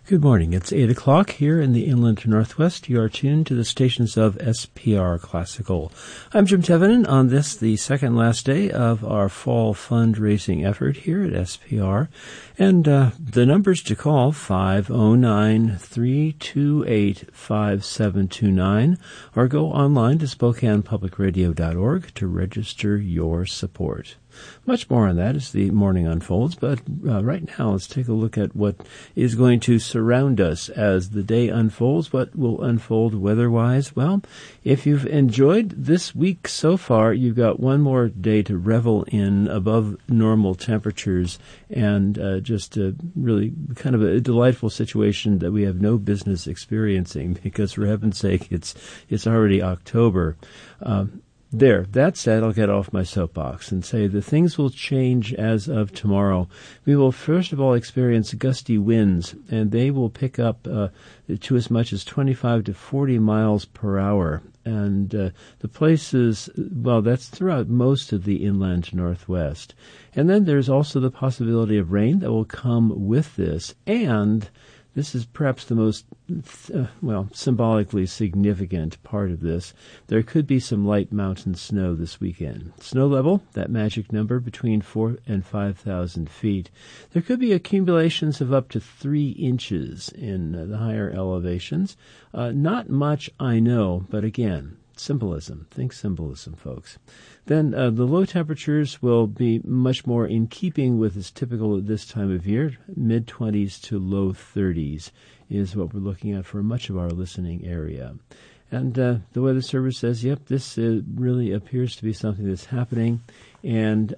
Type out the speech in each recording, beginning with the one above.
Good morning. It's 8 o'clock here in the Inland Northwest. You are tuned to the stations of SPR Classical. I'm Jim Tevenin on this, the second last day of our fall fundraising effort here at SPR. And the numbers to call, 509-328-5729, or go online to SpokanePublicRadio.org to register your support. Much more on that as the morning unfolds, but right now let's take a look at what is going to surround us as the day unfolds. What will unfold weather-wise? Well, if you've enjoyed this week so far, you've got one more day to revel in above normal temperatures and just really kind of a delightful situation that we have no business experiencing because, for heaven's sake, it's already October. That said, I'll get off my soapbox and say the things will change as of tomorrow. We will first of all experience gusty winds, and they will pick up to as much as 25 to 40 miles per hour. And the places, well, that's throughout most of the inland Northwest. And then there's also the possibility of rain that will come with this, and this is perhaps the most, symbolically significant part of this. There could be some light mountain snow this weekend. Snow level, that magic number, between 4,000 and 5,000 feet. There could be accumulations of up to 3 inches in the higher elevations. Not much, I know, but again, symbolism. Think symbolism, folks. Then the low temperatures will be much more in keeping with is typical at this time of year. Mid-20s to low 30s is what we're looking at for much of our listening area. And the Weather Service says, yep, this really appears to be something that's happening. And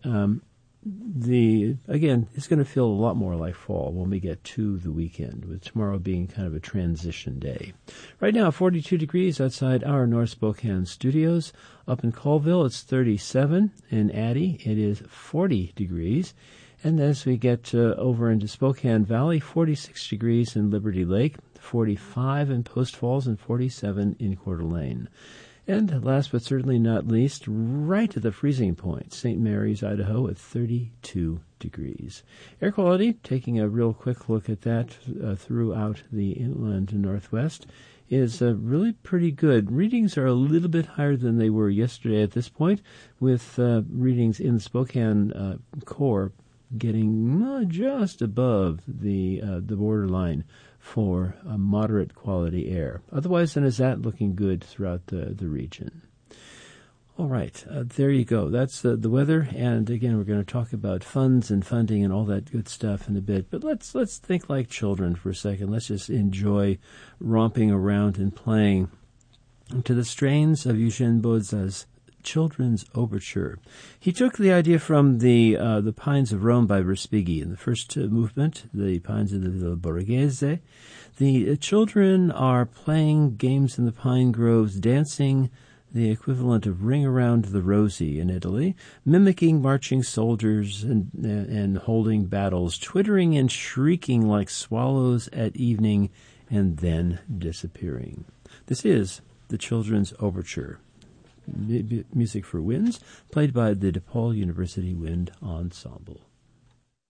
again, it's going to feel a lot more like fall when we get to the weekend, with tomorrow being kind of a transition day. Right now, 42 degrees outside our North Spokane studios. Up in Colville, it's 37. In Addy, it is 40 degrees. And as we get over into Spokane Valley, 46 degrees in Liberty Lake, 45 in Post Falls, and 47 in Coeur d'Alene. And last but certainly not least, right at the freezing point, St. Mary's, Idaho, at 32 degrees. Air quality, taking a real quick look at that throughout the inland Northwest, is really pretty good. Readings are a little bit higher than they were yesterday at this point, with readings in Spokane core getting just above the borderline for moderate quality air. Otherwise, then is that looking good throughout the region. All right, there you go. That's the weather, and again, we're going to talk about funds and funding and all that good stuff in a bit. But let's think like children for a second. Let's just enjoy romping around and playing to the strains of Eugene Boza's Children's Overture. He took the idea from the Pines of Rome by Respighi in the first movement, the Pines of the Villa Borghese. The children are playing games in the pine groves, dancing the equivalent of Ring Around the Rosie in Italy, mimicking marching soldiers and holding battles, twittering and shrieking like swallows at evening, and then disappearing. This is the Children's Overture. Music for winds, played by the DePaul University Wind Ensemble.